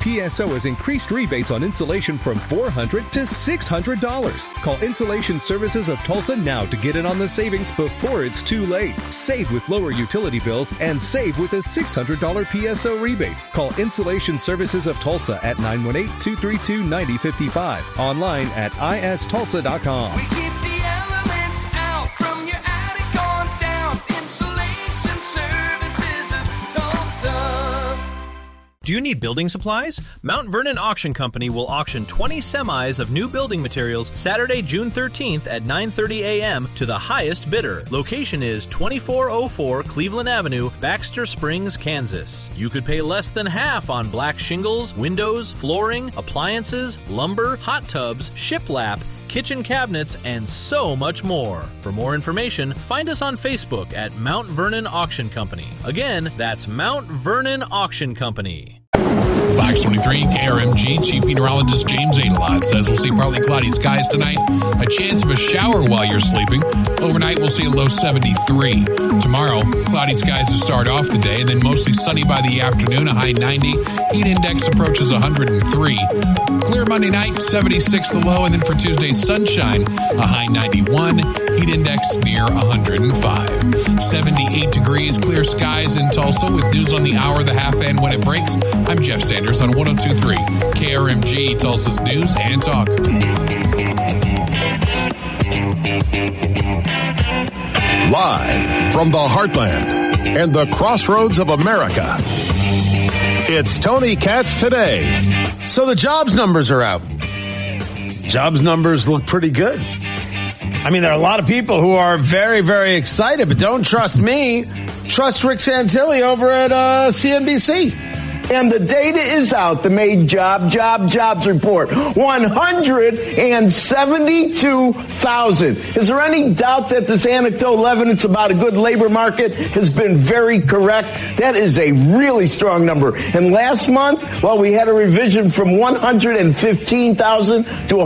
PSO has increased rebates on insulation from $400 to $600. Call Insulation Services of Tulsa now to get in on the savings before it's too late. Save with lower utility bills and save with a $600 PSO rebate. Call Insulation Services of Tulsa at 918-232-9055. Online at istulsa.com. We keep the elements out from your attic on down. Insulation Services of Tulsa. Do you need building supplies? Mount Vernon Auction Company will auction 20 semis of new building materials Saturday, June 13th at 9:30 a.m. to the highest bidder. Location is 2404 Cleveland Avenue, Baxter Springs, Kansas. You could pay less than half on black shingles, windows, flooring, appliances, lumber, hot tubs, shiplap, kitchen cabinets, and so much more. For more information, find us on Facebook at Mount Vernon Auction Company. Again, that's Mount Vernon Auction Company. Fox 23, KRMG, Chief Meteorologist James Adelot says we'll see partly cloudy skies tonight. A chance of a shower while you're sleeping. Overnight, we'll see a low 73. Tomorrow, cloudy skies to start off the day, and then mostly sunny by the afternoon, a high 90. Heat index approaches 103. Clear Monday night, 76 the low, and then for Tuesday, sunshine, a high 91. Heat index near 105. 78 degrees, clear skies in Tulsa with news on the hour, the half, and when it breaks. I'm Jeff Sanders on 102.3 KRMG, Tulsa's News and Talk. Live from the heartland and the crossroads of America, it's Tony Katz Today. So the jobs numbers are out. Jobs numbers look pretty good. I mean, there are a lot of people who are very, very excited, but don't trust me. Trust Rick Santilli over at CNBC. And the data is out, the May jobs report. 172,000. Is there any doubt that this anecdotal evidence about a good labor market has been very correct? That is a really strong number. And last month, well, we had a revision from 115,000 to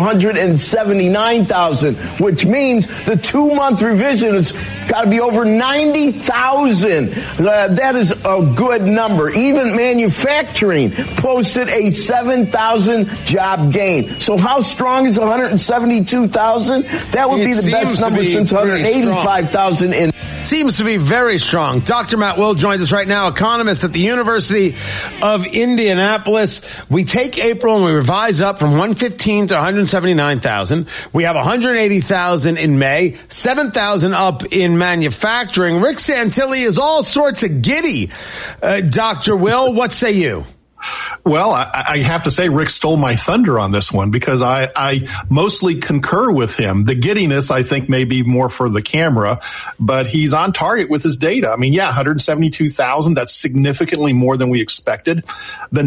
179,000, which means the 2-month revision has got to be over 90,000. That is a good number. Even manufacturing posted a 7,000 job gain. So how strong is 172,000? That would be the best number since 185,000 in. Seems to be very strong. Dr. Matt Will joins us right now, economist at the University of Indianapolis. We take April and we revise up from 115 to 179,000. We have 180,000 in May, 7,000 up in manufacturing. Rick Santilli is all sorts of giddy. Dr. Will, what say you? Well, I have to say Rick stole my thunder on this one because I mostly concur with him. The giddiness, I think, may be more for the camera, but he's on target with his data. I mean, yeah, 172,000, that's significantly more than we expected. The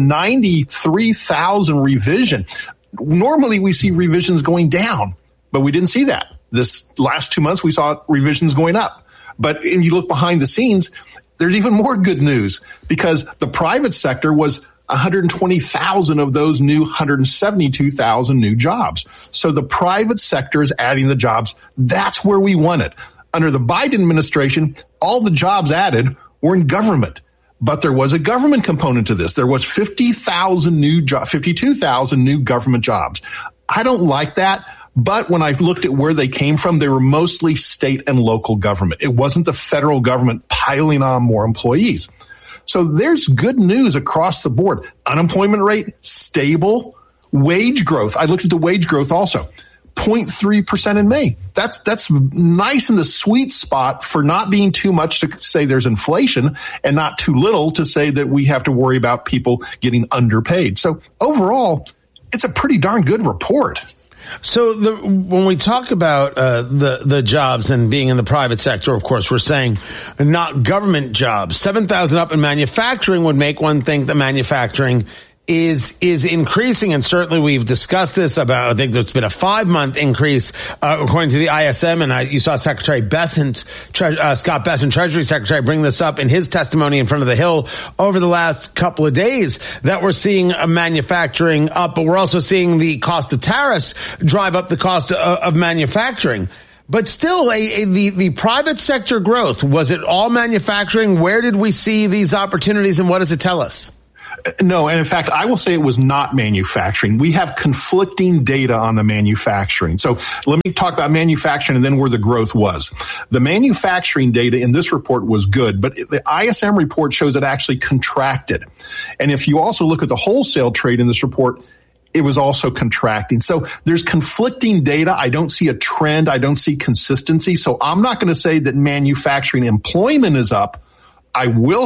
93,000 revision, normally we see revisions going down, but we didn't see that. This last 2 months, we saw revisions going up. But when you look behind the scenes, there's even more good news because the private sector was 120,000 of those new 172,000 new jobs. So the private sector is adding the jobs. That's where we want it. Under the Biden administration, all the jobs added were in government. But there was a government component to this. There was 52,000 new government jobs. I don't like that. But when I looked at where they came from, they were mostly state and local government. It wasn't the federal government piling on more employees. So there's good news across the board. Unemployment rate, stable. Wage growth. I looked at the wage growth also. 0.3% in May. That's nice in the sweet spot for not being too much to say there's inflation and not too little to say that we have to worry about people getting underpaid. So overall, it's a pretty darn good report. So when we talk about the jobs and being in the private sector, of course, we're saying not government jobs. 7,000 up in manufacturing would make one think that manufacturing is increasing, and certainly we've discussed this about, I think there's been a 5-month increase, according to the ISM, and you saw Secretary Bessent, Scott Bessent, Treasury Secretary, bring this up in his testimony in front of the Hill over the last couple of days, that we're seeing manufacturing up, but we're also seeing the cost of tariffs drive up the cost of manufacturing. But still, the private sector growth, was it all manufacturing? Where did we see these opportunities, and what does it tell us? No, and in fact, I will say it was not manufacturing. We have conflicting data on the manufacturing. So let me talk about manufacturing and then where the growth was. The manufacturing data in this report was good, but the ISM report shows it actually contracted. And if you also look at the wholesale trade in this report, it was also contracting. So there's conflicting data. I don't see a trend. I don't see consistency. So I'm not going to say that manufacturing employment is up. I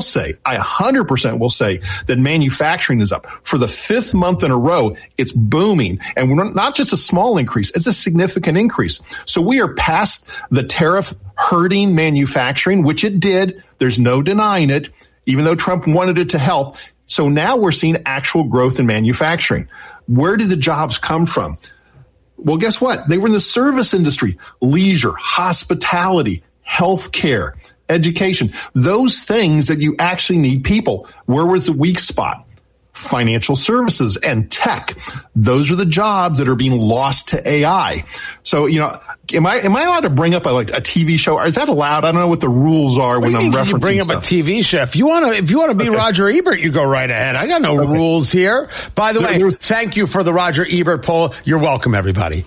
100% will say that manufacturing is up. For the 5th month in a row, it's booming. And we're not just a small increase, it's a significant increase. So we are past the tariff hurting manufacturing, which it did. There's no denying it, even though Trump wanted it to help. So now we're seeing actual growth in manufacturing. Where did the jobs come from? Well, guess what? They were in the service industry, leisure, hospitality, healthcare, education, those things that you actually need people. Where was the weak spot? Financial services and tech. Those are the jobs that are being lost to AI. So, am I allowed to bring up a TV show? Is that allowed? I don't know what the rules are when I'm referencing you bring up stuff. a TV show. If you want to be Okay. Roger Ebert, you go right ahead. I got no rules here. By the way, thank you for the Roger Ebert poll. You're welcome, everybody.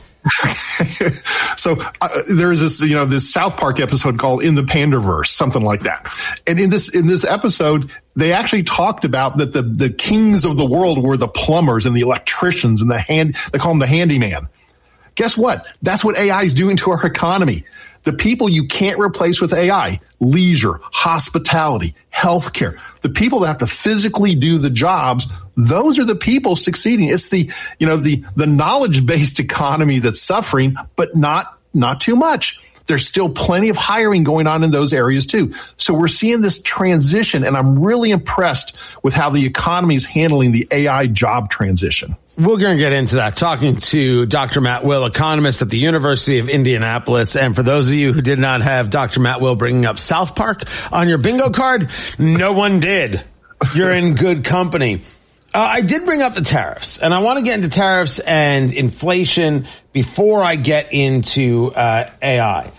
So there's this South Park episode called "In the Pandaverse," something like that. And in this episode, they actually talked about that the kings of the world were the plumbers and the electricians and they call them the handyman. Guess what? That's what AI is doing to our economy. The people you can't replace with AI: leisure, hospitality, healthcare. The people that have to physically do the jobs, those are the people succeeding. It's the knowledge-based economy that's suffering, but not too much. There's still plenty of hiring going on in those areas too. So we're seeing this transition, and I'm really impressed with how the economy is handling the AI job transition. We're going to get into that, talking to Dr. Matt Will, economist at the University of Indianapolis. And for those of you who did not have Dr. Matt Will bringing up South Park on your bingo card, no one did. You're in good company. I did bring up the tariffs, and I want to get into tariffs and inflation before I get into AI.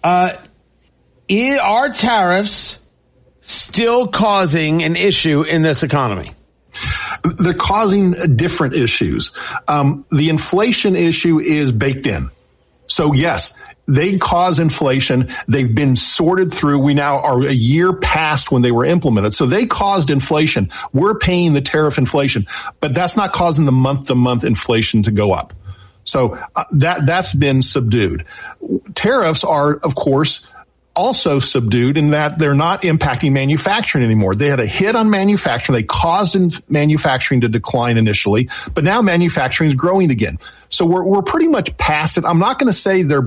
Are tariffs still causing an issue in this economy? They're causing different issues. The inflation issue is baked in. So yes, they cause inflation. They've been sorted through. We now are a year past when they were implemented. So they caused inflation. We're paying the tariff inflation, but that's not causing the month-to-month inflation to go up. So that's been subdued. Tariffs are, of course, also subdued in that they're not impacting manufacturing anymore. They had a hit on manufacturing. They caused manufacturing to decline initially, but now manufacturing is growing again. So we're pretty much past it. I'm not going to say they're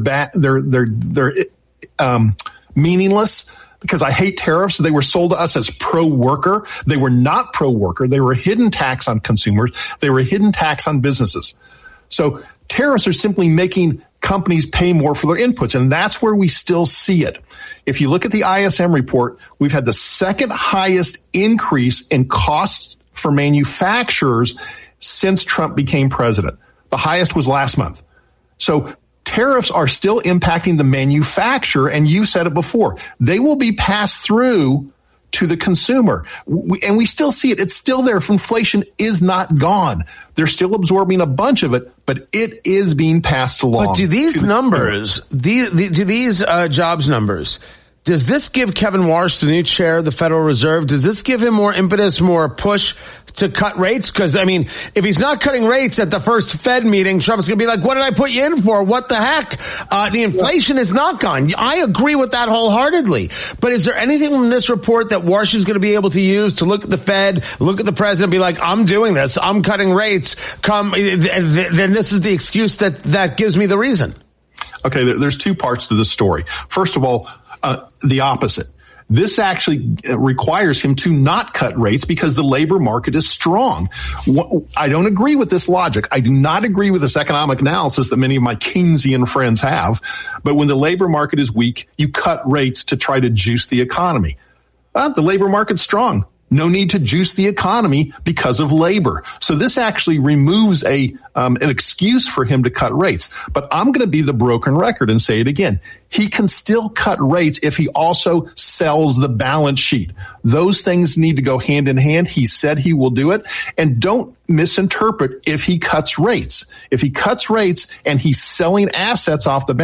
meaningless, because I hate tariffs. They were sold to us as pro-worker. They were not pro-worker. They were a hidden tax on consumers. They were a hidden tax on businesses. So tariffs are simply making companies pay more for their inputs, and that's where we still see it. If you look at the ISM report, we've had the second highest increase in costs for manufacturers since Trump became president. The highest was last month. So tariffs are still impacting the manufacturer, and you said it before. They will be passed through to the consumer. And we still see it. It's still there. Inflation is not gone. They're still absorbing a bunch of it, but it is being passed along. But do these numbers, do these jobs numbers, does this give Kevin Warsh, the new chair of the Federal Reserve, does this give him more impetus, more push to cut rates? Because, I mean, if he's not cutting rates at the first Fed meeting, Trump's going to be like, what did I put you in for? What the heck? The inflation is not gone. I agree with that wholeheartedly. But is there anything from this report that Warsh is going to be able to use to look at the Fed, look at the president, be like, I'm doing this, I'm cutting rates, then this is the excuse that gives me the reason? Okay, there's two parts to this story. First of all, the opposite. This actually requires him to not cut rates because the labor market is strong. I don't agree with this logic. I do not agree with this economic analysis that many of my Keynesian friends have. But when the labor market is weak, you cut rates to try to juice the economy. The labor market's strong. No need to juice the economy because of labor. So this actually removes an excuse for him to cut rates. But I'm going to be the broken record and say it again. He can still cut rates if he also sells the balance sheet. Those things need to go hand in hand. He said he will do it. And don't misinterpret if he cuts rates. If he cuts rates and he's selling assets off the balance